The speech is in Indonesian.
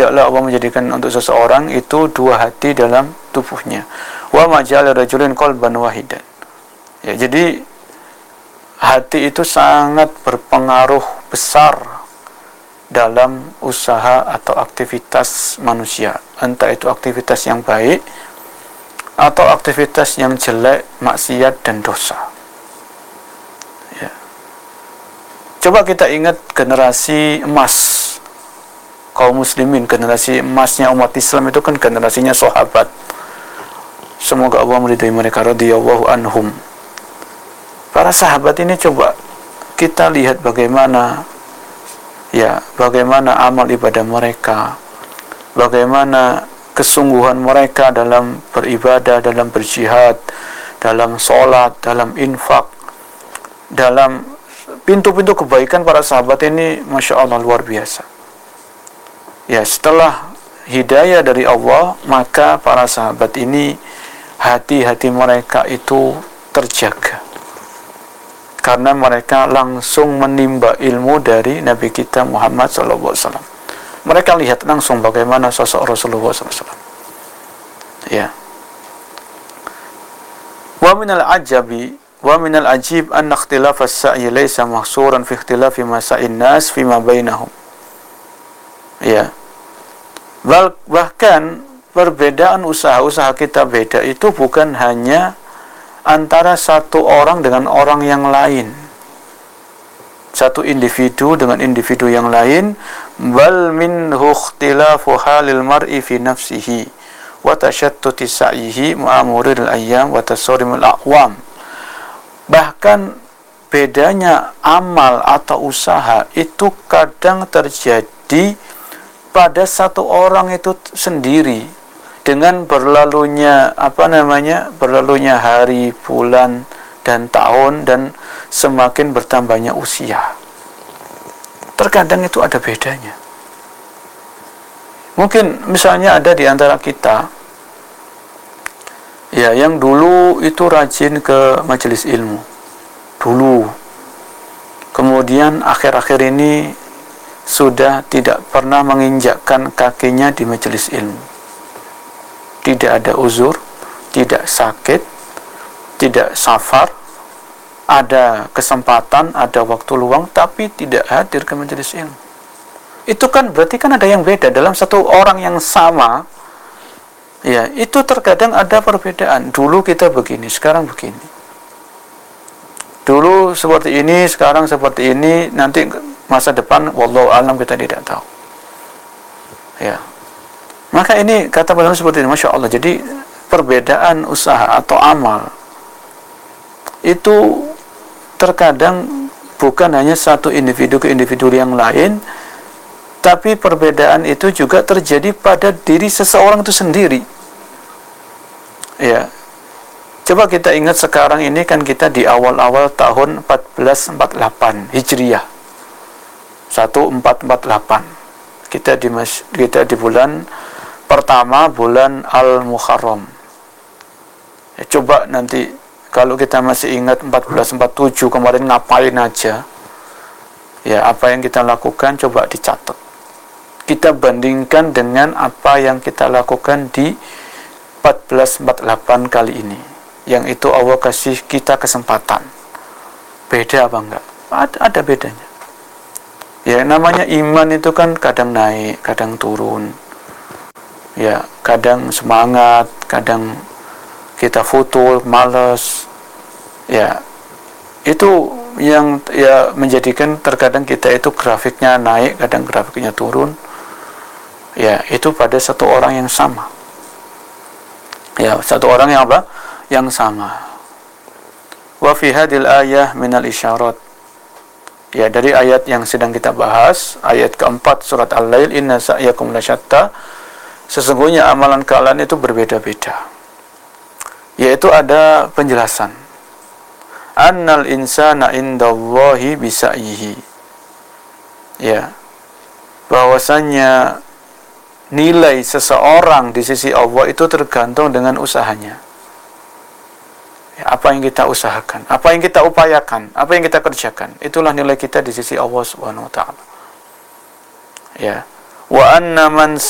tidaklah Allah menjadikan untuk seseorang itu dua hati dalam tubuhnya. Wa ma ja'ala rajulin qalban wahidan. Ya, jadi hati itu sangat berpengaruh besar dalam usaha atau aktivitas manusia, entah itu aktivitas yang baik atau aktivitas yang jelek, maksiat dan dosa. Ya. Coba kita ingat generasi emas kaum muslimin, generasi emasnya umat Islam itu kan generasinya sahabat. Semoga Allah meridai mereka, radhiyallahu anhum. Para sahabat ini coba kita lihat bagaimana amal ibadah mereka, bagaimana kesungguhan mereka dalam beribadah, dalam berjihad, dalam sholat, dalam infak, dalam pintu-pintu kebaikan para sahabat ini, Masya Allah, luar biasa. Ya, setelah hidayah dari Allah, maka para sahabat ini hati-hati mereka itu terjaga, karena mereka langsung menimba ilmu dari Nabi kita Muhammad SAW. Mereka lihat langsung bagaimana sosok Rasulullah SAW. Ya. Wa minal ajib anna ikhtilaf as-sa'i laysa mahsuran fi ikhtilafi masa'in nas fima bainahum. Ya. Bahkan perbedaan usaha kita beda itu bukan hanya antara satu orang dengan orang yang lain, satu individu dengan individu yang lain, bal minhu ikhtilafu halil mar'i fi nafsihi wa tashattuti sa'ihi ma'amuril ayyam wa tasarimul aqwam. Bahkan bedanya amal atau usaha itu kadang terjadi pada satu orang itu sendiri, dengan berlalunya berlalunya hari, bulan dan tahun, dan semakin bertambahnya usia. Terkadang itu ada bedanya. Mungkin misalnya ada di antara kita ya yang dulu itu rajin ke majelis ilmu dulu, kemudian akhir-akhir ini sudah tidak pernah menginjakkan kakinya di majelis ilmu. Tidak ada uzur, tidak sakit, tidak safar, ada kesempatan, ada waktu luang, tapi tidak hadir ke majelis ilmu. Itu kan berarti kan ada yang beda dalam satu orang yang sama. Ya, itu terkadang ada perbedaan. Dulu kita begini, sekarang begini. Dulu seperti ini, sekarang seperti ini, nanti masa depan wallahu alam kita tidak tahu. Ya. Maka ini kata beliau seperti ini, Masya Allah. Jadi perbedaan usaha atau amal itu terkadang bukan hanya satu individu ke individu yang lain, tapi perbedaan itu juga terjadi pada diri seseorang itu sendiri. Ya, coba kita ingat sekarang ini kan kita di awal-awal tahun 1448 Hijriah, 1448. Kita di bulan pertama, bulan Al-Muharram. Ya, coba nanti kalau kita masih ingat 1447 kemarin ngapain aja, ya apa yang kita lakukan coba dicatat. Kita bandingkan dengan apa yang kita lakukan di 1448 kali ini, yang itu Allah kasih kita kesempatan. Beda apa enggak? Ada bedanya. Ya, namanya iman itu kan kadang naik, kadang turun. Ya, kadang semangat, kadang kita futur, malas. Ya, itu yang ya menjadikan terkadang kita itu grafiknya naik, kadang grafiknya turun. Ya, itu pada satu orang yang sama. Ya, satu orang yang apa? Yang sama. Wa fi hadhil ayah minal isyarat. Ya, dari ayat yang sedang kita bahas, ayat keempat surat Al-Lail, inna sa'yakum lasyatta. Sesungguhnya amalan kalian itu berbeda-beda. Yaitu ada penjelasan. Annal insana indallahi bisa'yihi. Ya. Bahwasannya nilai seseorang di sisi Allah itu tergantung dengan usahanya. Ya, apa yang kita usahakan, apa yang kita upayakan, apa yang kita kerjakan, itulah nilai kita di sisi Allah Subhanahu wa taala. Ya. Wa anna man